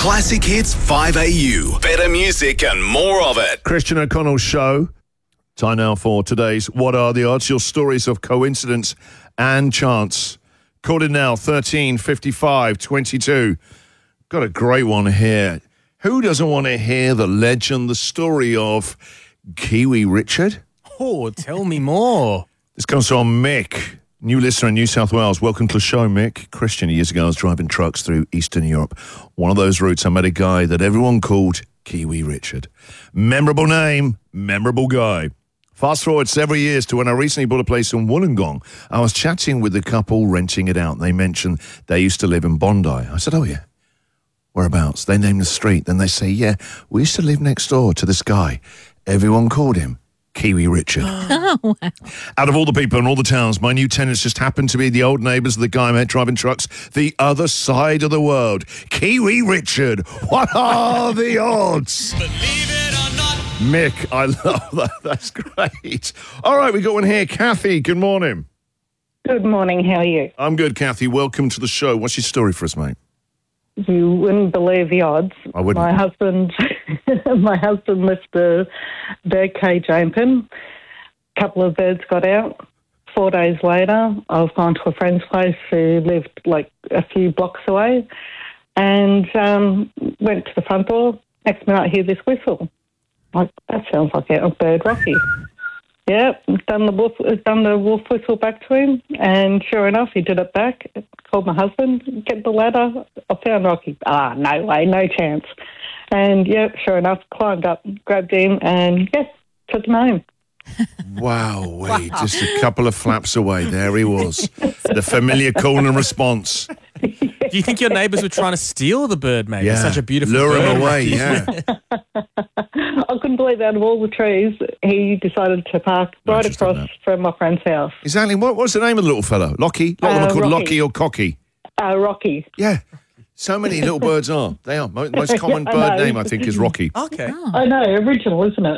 Classic Hits 5AU. Better music and more of it. Christian O'Connell Show. Time now for today's What Are the Odds? Your stories of coincidence and chance. Call in now, 13 55 22. Got a great one here. Who doesn't want to hear the legend, the story of Kiwi Richard? Oh, tell me more. This comes from Mick, new listener in New South Wales. Welcome to the show, Mick. Christian, years ago, I was driving trucks through Eastern Europe. One of those routes, I met a guy that everyone called Kiwi Richard. Memorable name, memorable guy. Fast forward several years to when I recently bought a place in Wollongong. I was chatting with the couple renting it out. They mentioned they used to live in Bondi. I said, oh, yeah. Whereabouts? They named the street. Then they say, yeah, we used to live next door to this guy. Everyone called him Kiwi Richard. Oh, wow. Out of all the people in all the towns, my new tenants just happened to be the old neighbours of the guy I met driving trucks the other side of the world. Kiwi Richard. What are the odds? Believe it or not. Mick, I love that. That's great. All right, we got one here. Kathy, good morning. Good morning. How are you? I'm good, Kathy. Welcome to the show. What's your story for us, mate? You wouldn't believe the odds. I wouldn't. My husband left the bird cage open. A couple of birds got out. 4 days later, I've gone to a friend's place who lived like a few blocks away, and went to the front door. Next minute, I hear this whistle. Like, that sounds like a bird, Rocky. Yeah, done the wolf whistle back to him, and sure enough, he did it back. Called my husband, get the ladder. I found Rocky. No way, no chance. And yeah, sure enough, climbed up, grabbed him, and yeah, took him home. Wow, just a couple of flaps away. There he was. The familiar call and response. Do you think your neighbours were trying to steal the bird, mate? Yeah. It's such a beautiful Lure bird. him away, yeah. I couldn't believe out of all the trees, he decided to park right just done across that. from my friend's house. Exactly. What's the name of the little fellow? Lockie? A lot of them are called Rocky. Lockie or Cocky. Rocky. Yeah. So many little birds are. They are. Most common I bird know. name, I think, is Rocky. Okay. I know, original, isn't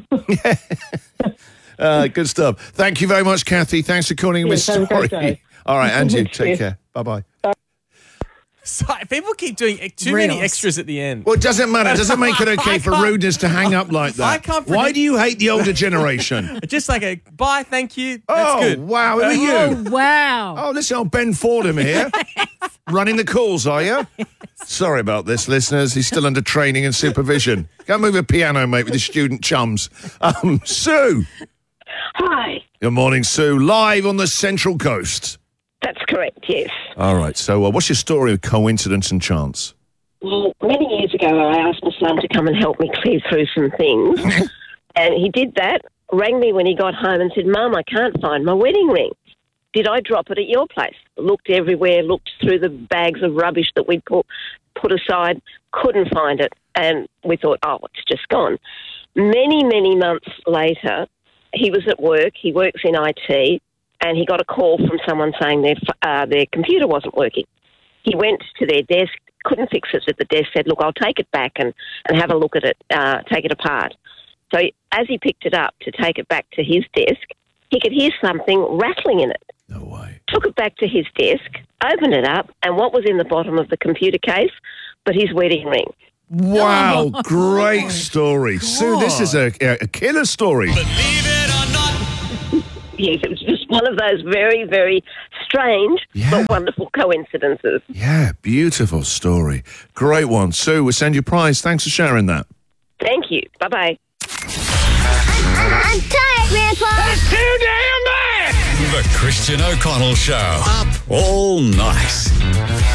it? Good stuff. Thank you very much, Kathy. Thanks for calling Yes, with have a great story. day. All right, and you. Take Cheers. care. Bye-bye. So, people keep doing too many extras at the end. Well, it doesn't matter. It doesn't make it okay for can't- rudeness to hang up like that. I can't Why predict- do you hate the older generation? Just like a bye, thank you. That's Oh, good. wow. Who are you? Oh, wow. Oh, listen, old Ben Fordham here. Running the calls, are you? Sorry about this, listeners. He's still under training and supervision. Go move a piano, mate, with his student chums. Sue. Hi, Good morning, Sue. Live on the Central Coast. that's correct, yes. All right, so what's your story of coincidence and chance? Well, many years ago, I asked my son to come and help me clear through some things, and he did that, rang me when he got home and said, Mum, I can't find my wedding ring. Did I drop it at your place? Looked everywhere, looked through the bags of rubbish that we'd put aside, couldn't find it, and we thought, oh, it's just gone. Many, many months later, he was at work, he works in IT, and he got a call from someone saying their computer wasn't working. He went to their desk, couldn't fix it at the desk, said, look, I'll take it back and have a look at it, take it apart. So as he picked it up to take it back to his desk, he could hear something rattling in it. No way. Took it back to his desk, opened it up, and what was in the bottom of the computer case but his wedding ring. Wow, great story. Sue, this is a killer story. Believe it or not. Yes, it was just one of those very, very strange but wonderful coincidences. Yeah, beautiful story. Great one. Sue, we'll send you a prize. Thanks for sharing that. Thank you. Bye-bye. I'm tired, Grandpa. Too damn bad. The Christian O'Connell Show. Up all night.